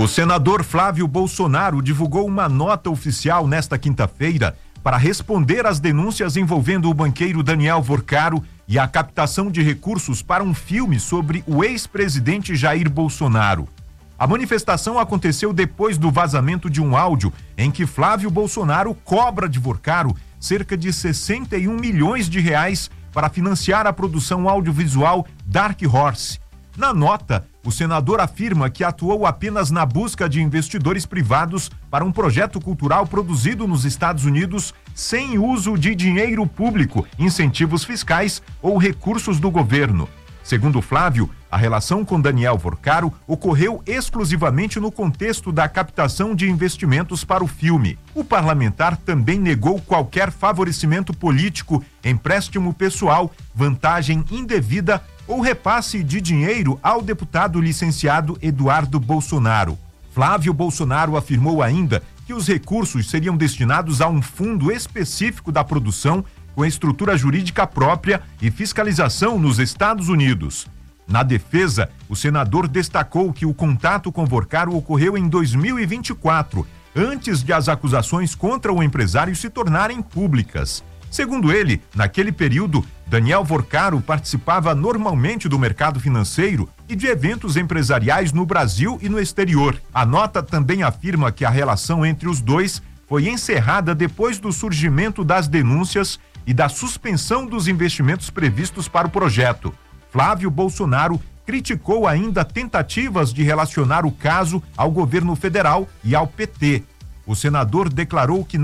O senador Flávio Bolsonaro divulgou uma nota oficial nesta quinta-feira para responder às denúncias envolvendo o banqueiro Daniel Vorcaro e a captação de recursos para um filme sobre o ex-presidente Jair Bolsonaro. A manifestação aconteceu depois do vazamento de um áudio em que Flávio Bolsonaro cobra de Vorcaro cerca de 61 milhões de reais para financiar a produção audiovisual Dark Horse. Na nota, o senador afirma que atuou apenas na busca de investidores privados para um projeto cultural produzido nos Estados Unidos sem uso de dinheiro público, incentivos fiscais ou recursos do governo. Segundo Flávio, a relação com Daniel Vorcaro ocorreu exclusivamente no contexto da captação de investimentos para o filme. O parlamentar também negou qualquer favorecimento político, empréstimo pessoal, vantagem indevida ou repasse de dinheiro ao deputado licenciado Eduardo Bolsonaro. Flávio Bolsonaro afirmou ainda que os recursos seriam destinados a um fundo específico da produção com estrutura jurídica própria e fiscalização nos Estados Unidos. Na defesa, o senador destacou que o contato com Vorcaro ocorreu em 2024, antes de as acusações contra o empresário se tornarem públicas. Segundo ele, naquele período, Daniel Vorcaro participava normalmente do mercado financeiro e de eventos empresariais no Brasil e no exterior. A nota também afirma que a relação entre os dois foi encerrada depois do surgimento das denúncias e da suspensão dos investimentos previstos para o projeto. Flávio Bolsonaro criticou ainda tentativas de relacionar o caso ao governo federal e ao PT. O senador declarou que